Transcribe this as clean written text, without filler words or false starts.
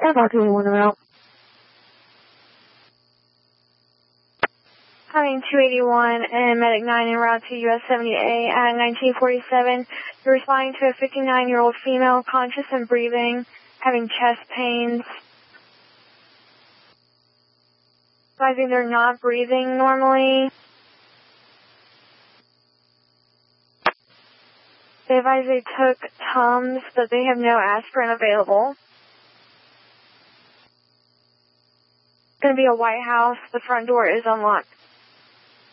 1 out. Having 281 and Medic 9 en route to US 78 at 1947. You're responding to a 59-year-old female, conscious and breathing, having chest pains. Advising they're not breathing normally. They advise they took Tums, but they have no aspirin available. It's going to be a White House. The front door is unlocked.